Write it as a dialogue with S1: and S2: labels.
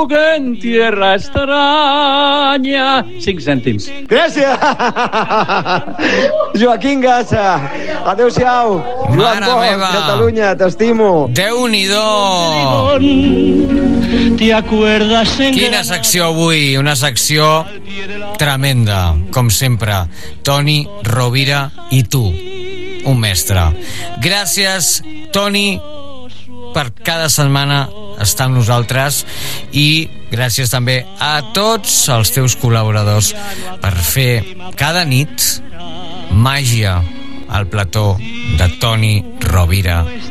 S1: que en tierra extraña. 5 cèntims.
S2: Gràcies! Joaquín Gassa. Adéu-siau. Joan
S3: Mare
S2: Bosch,
S3: meva.
S2: Catalunya, t'estimo.
S3: Déu-n'hi-do!
S1: ¿Te acuerdas en
S3: Quina secció avui, una secció tremenda, com sempre. Toni Rovira i tu, un mestre. Gràcies, Toni, per cada setmana estar amb nosaltres, i gràcies també a tots els teus col·laboradors per fer cada nit màgia al plató de Toni Rovira